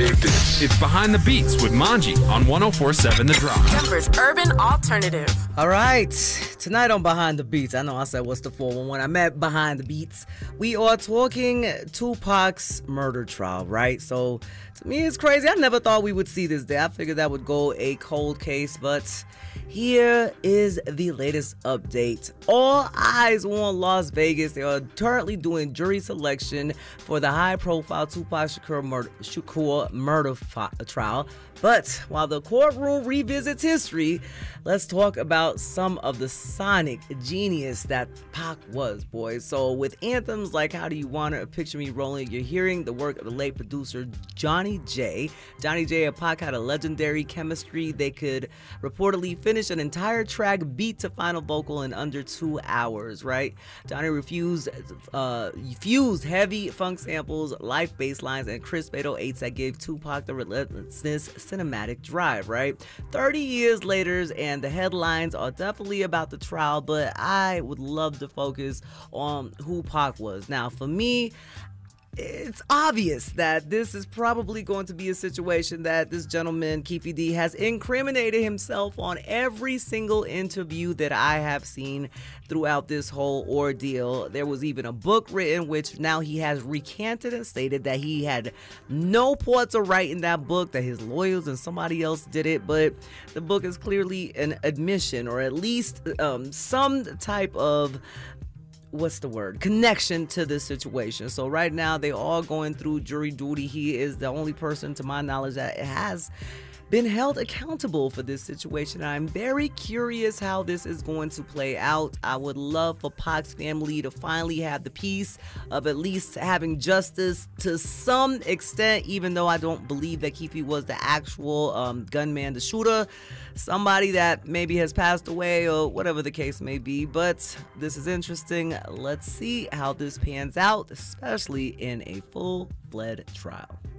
Dig this. It's Behind the Beats with Manji on 104.7 The Drive. Denver's urban alternative. All right, tonight on Behind the Beats, I know I said what's the 411. I meant Behind the Beats. We are talking Tupac's murder trial, right? So to me, it's crazy. I never thought we would see this day. I figured that would go a cold case, but here is the latest update. All eyes on Las Vegas. They are currently doing jury selection for the high-profile Tupac Shakur murder trial. But while the courtroom revisits history, let's talk about some of the sonic genius that Pac was, boys. So with anthems like How Do You Want It, Picture Me Rolling, you're hearing the work of the late producer Johnny J. Johnny J and Pac had a legendary chemistry. They could reportedly finish an entire track beat to final vocal in under 2 hours, right? Johnny fused heavy funk samples, life bass lines, and crisp 808s that gave Tupac the relentlessness cinematic drive, right? 30 years later, and the headlines are definitely about the trial, but I would love to focus on who Pac was. Now, for me, it's obvious that this is probably going to be a situation that this gentleman, Keffe D, has incriminated himself on every single interview that I have seen throughout this whole ordeal. There was even a book written, which now he has recanted and stated that he had no part to write in that book, that his lawyers and somebody else did it. But the book is clearly an admission, or at least some type of connection to this situation. So right now they are going through jury duty. He is the only person, to my knowledge, that has been held accountable for this situation. I'm very curious how this is going to play out. I would love for Pac's family to finally have the peace of at least having justice to some extent, even though I don't believe that Keffe was the actual gunman, the shooter, somebody that maybe has passed away or whatever the case may be. But this is interesting. Let's see how this pans out, especially in a full-fledged trial.